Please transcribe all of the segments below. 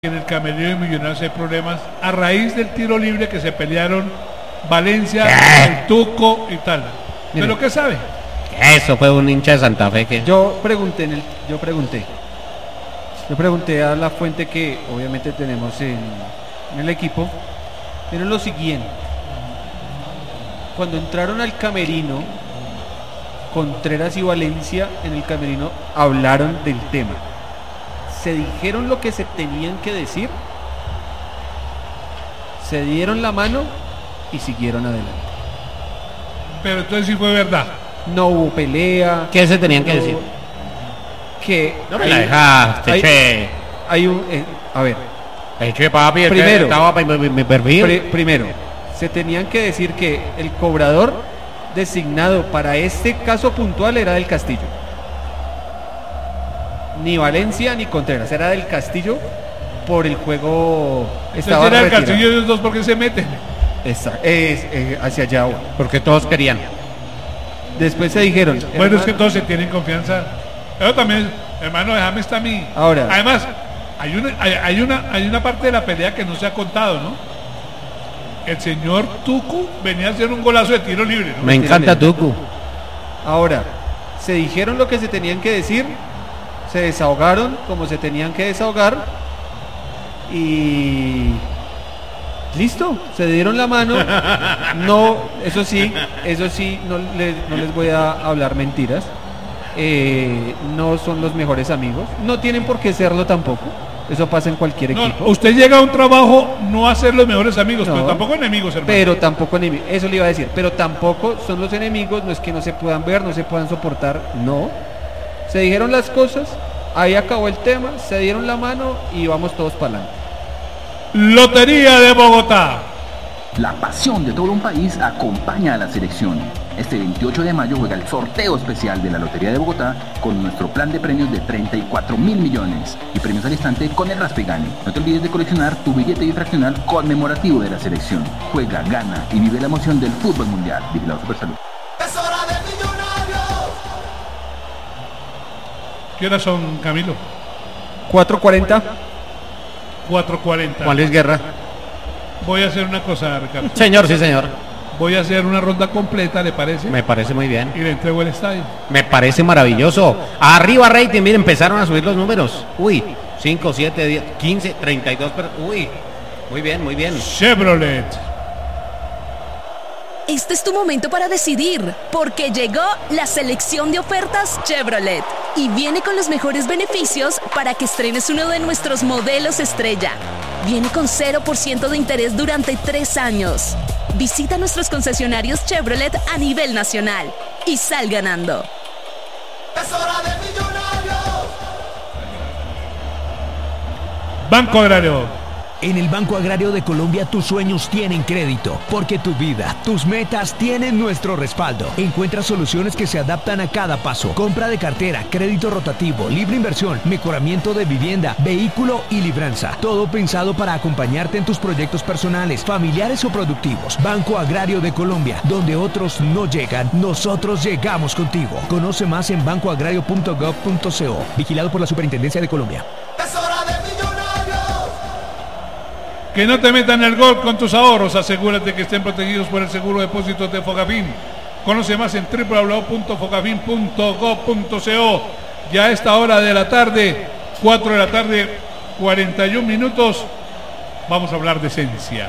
En el camerino de Millonarios hay problemas a raíz del tiro libre que se pelearon Valencia, el Tuco y tal. ¿Pero qué sabe? Eso fue un hincha de Santa Fe que... Yo pregunté a la fuente que obviamente tenemos en el equipo, pero lo siguiente: cuando entraron al camerino, Contreras y Valencia en el camerino hablaron del tema. Se dijeron lo que se tenían que decir, se dieron la mano y siguieron adelante. Pero entonces sí fue verdad. No hubo pelea. ¿Qué se tenían que decir? Que no me la dejaste, che. Hay un a ver. Che, papi, primero estaba para mi perfil. Primero, se tenían que decir que el cobrador designado para este caso puntual era del Castillo. Ni Valencia ni Contreras, era del Castillo por el juego. Estaba era el Castillo de los dos porque se meten. Exacto, hacia allá. Porque todos querían. Después se dijeron. Bueno, hermano, es que todos se tienen confianza. Pero también, hermano, déjame estar a mí. Ahora. Además, hay una parte de la pelea que no se ha contado, ¿no? El señor Tucu venía a hacer un golazo de tiro libre, ¿no? Me encanta Tucu. Ahora, se dijeron lo que se tenían que decir. Se desahogaron como se tenían que desahogar y listo, se dieron la mano. No, eso sí, no les voy a hablar mentiras. No son los mejores amigos, no tienen por qué serlo tampoco. Eso pasa en cualquier equipo. Usted llega a un trabajo no a ser los mejores amigos, pero tampoco enemigos, hermano. Pero tampoco enemigos, eso le iba a decir, pero tampoco son los enemigos, no es que no se puedan ver, no se puedan soportar, no. Se dijeron las cosas, ahí acabó el tema, se dieron la mano y vamos todos para adelante. Lotería de Bogotá. La pasión de todo un país acompaña a la selección. Este 28 de mayo juega el sorteo especial de la Lotería de Bogotá con nuestro plan de premios de 34.000 millones y premios al instante con el Raspegane. No te olvides de coleccionar tu billete difraccional conmemorativo de la selección. Juega, gana y vive la emoción del fútbol mundial. Vigilado Supersalud. ¡Es hora de Millonarios! ¿Qué horas son, Camilo? 4:40. 4:40. Juan Luis Guerra. Voy a hacer una cosa, Ricardo. Señor, sí, señor. Voy a hacer una ronda completa, ¿le parece? Me parece muy bien. Y le entrego el estadio. Me parece maravilloso. Arriba rating, miren, empezaron a subir los números. Uy, 5, 7, 10, 15, 32. Uy, muy bien, muy bien. Chevrolet. Este es tu momento para decidir, porque llegó la selección de ofertas Chevrolet y viene con los mejores beneficios para que estrenes uno de nuestros modelos estrella. Viene con 0% de interés durante 3 años. Visita nuestros concesionarios Chevrolet a nivel nacional y sal ganando. ¡Es hora de Millonarios! Banco Agrario. En el Banco Agrario de Colombia tus sueños tienen crédito, porque tu vida, tus metas tienen nuestro respaldo. Encuentra soluciones que se adaptan a cada paso. Compra de cartera, crédito rotativo, libre inversión, mejoramiento de vivienda, vehículo y libranza. Todo pensado para acompañarte en tus proyectos personales, familiares o productivos. Banco Agrario de Colombia, donde otros no llegan, nosotros llegamos contigo. Conoce más en bancoagrario.gov.co. Vigilado por la Superintendencia de Colombia. ¡Es hora de Millonarios! Que no te metan el gol con tus ahorros. Asegúrate que estén protegidos por el seguro de depósitos de Fogafín. Conoce más en www.fogafin.gov.co. Ya a esta hora de la tarde, 4 de la tarde, 41 minutos, vamos a hablar de Esencia.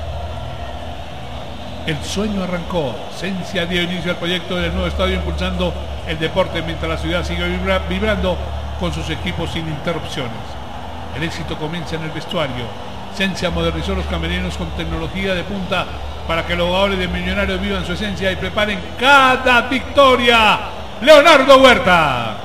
El sueño arrancó. Esencia dio inicio al proyecto del nuevo estadio, impulsando el deporte mientras la ciudad sigue vibrando con sus equipos sin interrupciones. El éxito comienza en el vestuario. Esencia modernizó los camerinos con tecnología de punta para que los jugadores de Millonarios vivan su esencia y preparen cada victoria. Leonardo Huerta.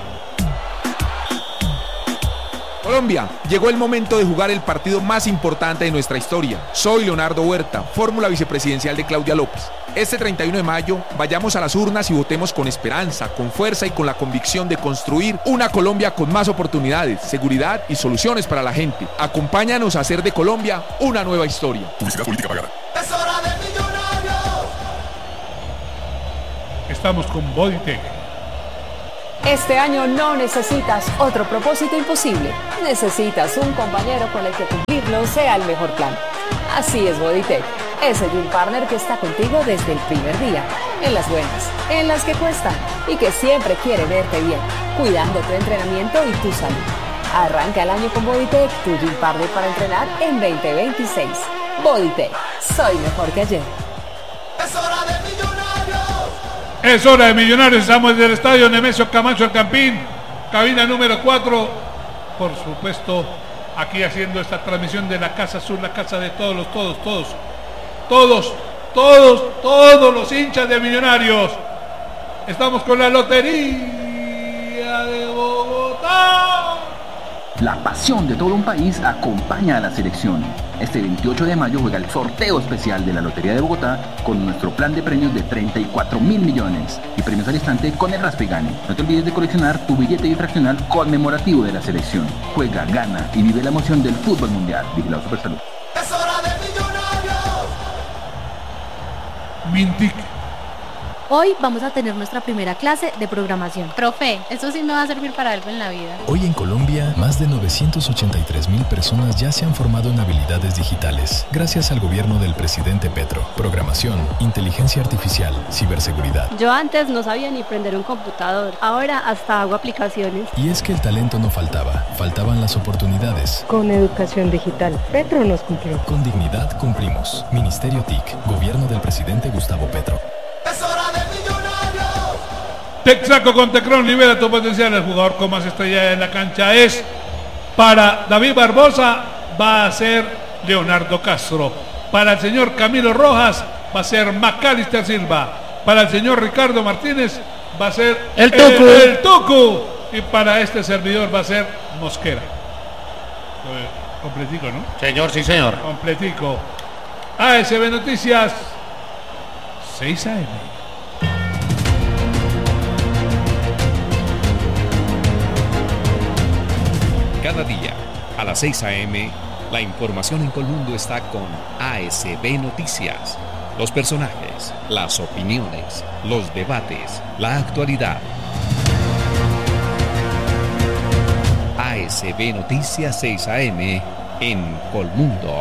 Colombia, llegó el momento de jugar el partido más importante de nuestra historia. Soy Leonardo Huerta, fórmula vicepresidencial de Claudia López. Este 31 de mayo, vayamos a las urnas y votemos con esperanza, con fuerza y con la convicción de construir una Colombia con más oportunidades, seguridad y soluciones para la gente. Acompáñanos a hacer de Colombia una nueva historia. Publicidad política pagada. ¡Es hora de Millonarios! Estamos con Bodytech. Este año no necesitas otro propósito imposible. Necesitas un compañero con el que cumplirlo sea el mejor plan. Así es Bodytech, ese gym partner que está contigo desde el primer día. En las buenas, en las que cuestan y que siempre quiere verte bien, cuidando tu entrenamiento y tu salud. Arranca el año con Bodytech, tu gym partner para entrenar en 2026. Bodytech, soy mejor que ayer. Es hora de Millonarios. Es hora de Millonarios, estamos desde el estadio Nemesio Camacho El Campín, cabina número 4, por supuesto, aquí haciendo esta transmisión de la Casa Azul, la casa de todos los hinchas de Millonarios. Estamos con la Lotería de Bogotá. La pasión de todo un país acompaña a la selección. Este 28 de mayo juega el sorteo especial de la Lotería de Bogotá con nuestro plan de premios de 34.000 millones y premios al instante con el Raspa y Gane. No te olvides de coleccionar tu billete difraccional conmemorativo de la selección. Juega, gana y vive la emoción del fútbol mundial. Vigilado Supersalud. Es hora de Millonarios. Mintic. Hoy vamos a tener nuestra primera clase de programación. Profe, eso sí me va a servir para algo en la vida. Hoy en Colombia, más de 983.000 personas ya se han formado en habilidades digitales, gracias al gobierno del presidente Petro. Programación, inteligencia artificial, ciberseguridad. Yo antes no sabía ni prender un computador, ahora hasta hago aplicaciones. Y es que el talento no faltaba, faltaban las oportunidades. Con educación digital, Petro nos cumplió. Con dignidad cumplimos. Ministerio TIC, gobierno del presidente Gustavo Petro. Es hora de Millonarios. Texaco con Tecron, libera tu potencial. El jugador con más estrella en la cancha es para David Barbosa, va a ser Leonardo Castro. Para el señor Camilo Rojas va a ser Macalister Silva. Para el señor Ricardo Martínez va a ser el Tucu. Y para este servidor va a ser Mosquera. Completico, ¿no? Señor, sí señor. Completico. ASB Noticias 6 AM. Cada día, a las 6 AM, la información en Colmundo está con ASB Noticias. Los personajes, las opiniones, los debates, la actualidad. ASB Noticias 6 AM en Colmundo.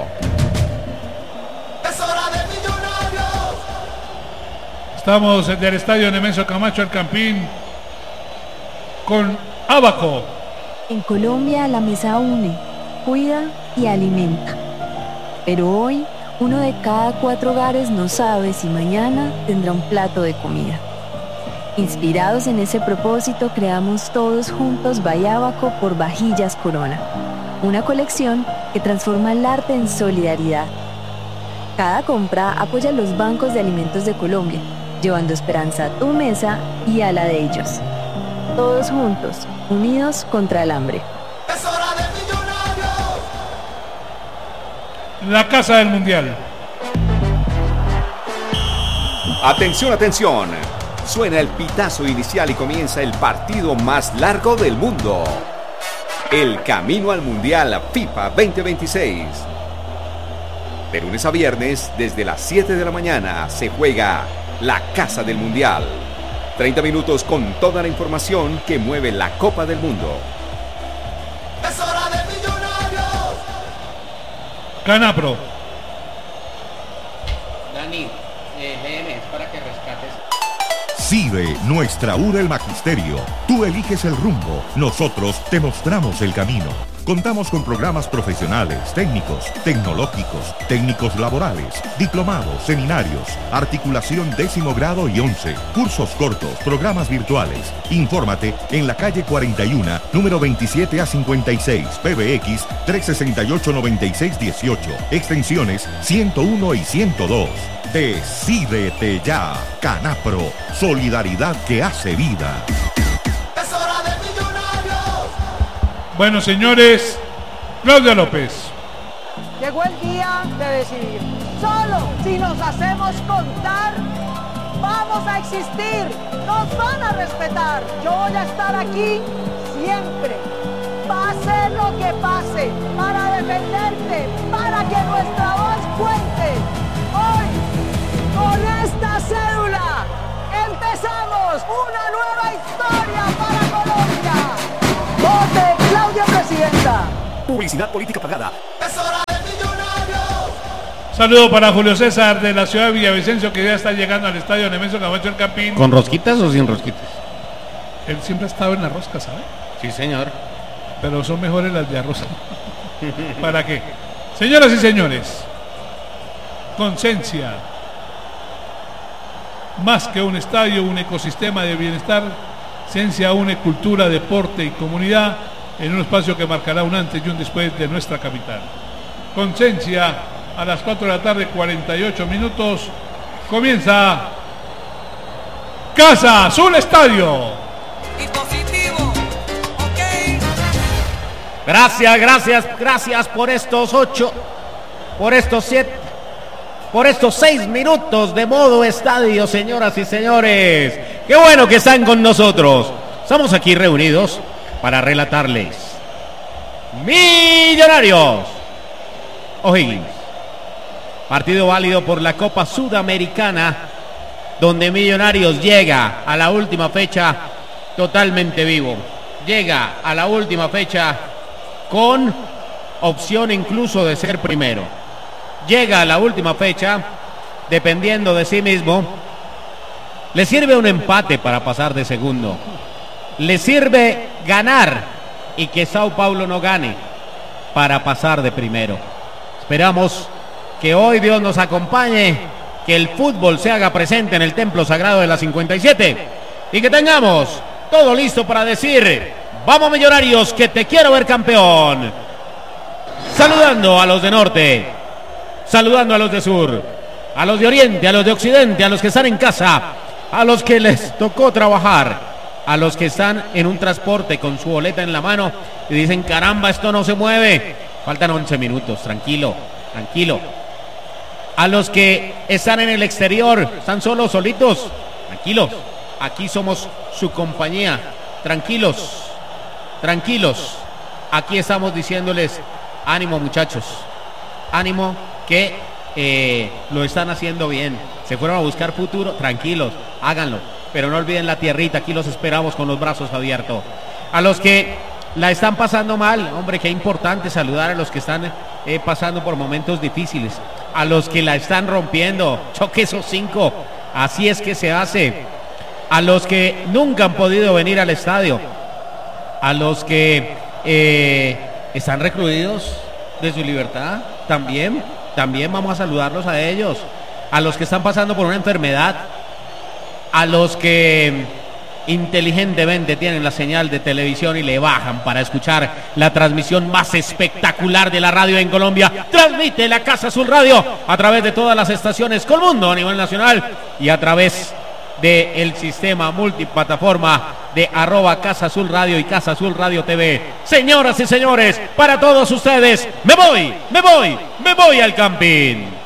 Es hora de Millonarios. Estamos desde el estadio Nemesio Camacho El Campín con Abaco. En Colombia la mesa une, cuida y alimenta. Pero hoy, 1 de cada 4 hogares no sabe si mañana tendrá un plato de comida. Inspirados en ese propósito, creamos todos juntos By Abaco por Vajillas Corona, una colección que transforma el arte en solidaridad. Cada compra apoya a los bancos de alimentos de Colombia, llevando esperanza a tu mesa y a la de ellos. Todos juntos, unidos contra el hambre. Es hora de Millonarios. La Casa del Mundial. Atención, atención. Suena el pitazo inicial y comienza el partido más largo del mundo. El camino al Mundial FIFA 2026. De lunes a viernes, desde las 7 de la mañana, se juega la Casa del Mundial. 30 minutos con toda la información que mueve la Copa del Mundo. Es hora de Millonarios. Canapro. Dani, es para que rescates. CIDE, nuestra URA el Magisterio. Tú eliges el rumbo, nosotros te mostramos el camino. Contamos con programas profesionales, técnicos, tecnológicos, técnicos laborales, diplomados, seminarios, articulación 10º grado y 11, cursos cortos, programas virtuales. Infórmate en la calle 41, número 27 a 56, PBX 368-9618, extensiones 101 y 102. Decídete ya, Canapro, solidaridad que hace vida. Es hora de Millonarios. Bueno, señores, Claudia López. Llegó el día de decidir. Solo si nos hacemos contar, vamos a existir. Nos van a respetar. Yo voy a estar aquí siempre. Pase lo que pase, para defenderte, para que nuestra voz cuente. Hoy, con esta cédula, empezamos una nueva historia para Colombia. Publicidad política pagada. Es hora de Millonarios. Saludo para Julio César de la ciudad de Villavicencio, que ya está llegando al estadio Nemesio Camacho El Campín. ¿Con rosquitas o sin rosquitas? Él siempre ha estado en la rosca, ¿sabe? Sí, señor. Pero son mejores las de arroz. ¿Para qué? Señoras y señores, Concencia, más que un estadio, un ecosistema de bienestar, Cencia une cultura, deporte y comunidad en un espacio que marcará un antes y un después de nuestra capital. Concencia, a las 4 de la tarde, 48 minutos, comienza Casa Azul Estadio. Gracias por estos 8, por estos 7, por estos 6 minutos de modo estadio, señoras y señores. Qué bueno que están con nosotros. Estamos aquí reunidos para relatarles Millonarios O'Higgins, partido válido por la Copa Sudamericana, donde Millonarios llega a la última fecha totalmente vivo. Llega a la última fecha con opción incluso de ser primero. Llega a la última fecha dependiendo de sí mismo. Le sirve un empate para pasar de segundo. Le sirve ganar y que Sao Paulo no gane para pasar de primero. Esperamos que hoy Dios nos acompañe, que el fútbol se haga presente en el templo sagrado de la 57 y que tengamos todo listo para decir: vamos Millonarios, que te quiero ver campeón. Saludando a los de norte, saludando a los de sur, a los de oriente, a los de occidente, a los que están en casa, a los que les tocó trabajar, a los que están en un transporte con su boleta en la mano y dicen: caramba, esto no se mueve. Faltan 11 minutos, tranquilo. A los que están en el exterior, están solos, solitos, tranquilos. Aquí somos su compañía, tranquilos. Aquí estamos diciéndoles: ánimo, muchachos, ánimo, que lo están haciendo bien. Se fueron a buscar futuro, tranquilos, háganlo, pero no olviden la tierrita. Aquí los esperamos con los brazos abiertos. A los que la están pasando mal, hombre, qué importante saludar a los que están pasando por momentos difíciles. A los que la están rompiendo, choque esos 5, así es que se hace. A los que nunca han podido venir al estadio, a los que están recluidos de su libertad, también vamos a saludarlos a ellos. A los que están pasando por una enfermedad, a los que inteligentemente tienen la señal de televisión y le bajan para escuchar la transmisión más espectacular de la radio en Colombia. Transmite la Casa Azul Radio a través de todas las estaciones Colmundo a nivel nacional y a través del sistema multiplataforma de @Casa Azul Radio y Casa Azul Radio TV. Señoras y señores, para todos ustedes, me voy al Campín.